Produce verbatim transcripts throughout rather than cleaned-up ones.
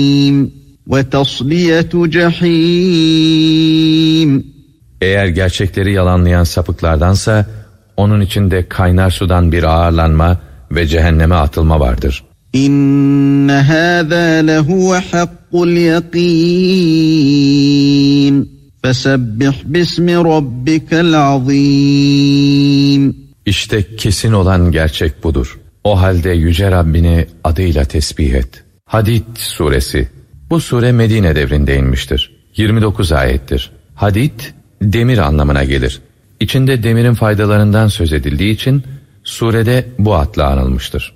وَتَصْلِيَةُ جَحِيمٍ. Eğer gerçekleri yalanlayan sapıklardansa onun içinde kaynar sudan bir ağırlanma ve cehenneme atılma vardır. İnne hâzâ lehuve hakkul yakîn. Fesebbih bismi rabbikel azîm. İşte kesin olan gerçek budur. O halde Yüce Rabbini adıyla tesbih et. Hadid suresi. Bu sure Medine devrinde inmiştir. yirmi dokuz ayettir. Hadid, demir anlamına gelir. İçinde demirin faydalarından söz edildiği için surede bu adla anılmıştır.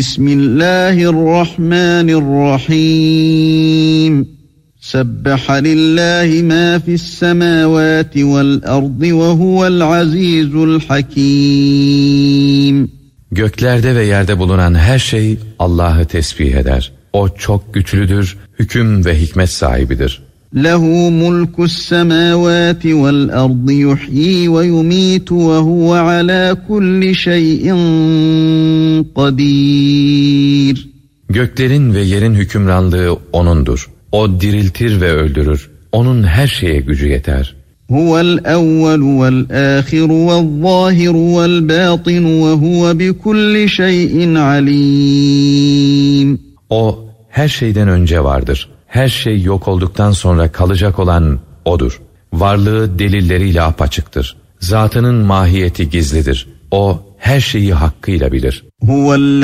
Bismillahirrahmanirrahim. Sebbaha lillahi ma fis semavati vel ardı ve huvel azizul hakim. Göklerde ve yerde bulunan her şey Allah'ı tesbih eder. O çok güçlüdür, hüküm ve hikmet sahibidir. Lehu mulkus semavati vel ardı yuhyi ve yumitu ve huve ala kulli şeyin kadir. Göklerin ve yerin hükümranlığı O'nundur. O diriltir ve öldürür. O'nun her şeye gücü yeter. Huvel evvelu vel ahiru vel zahiru vel batinu ve huve bi kulli şeyin alim. O her şeyden önce vardır. Her şey yok olduktan sonra kalacak olan O'dur. Varlığı delilleriyle apaçıktır. Zatının mahiyeti gizlidir. O her şeyi hakkıyla bilir.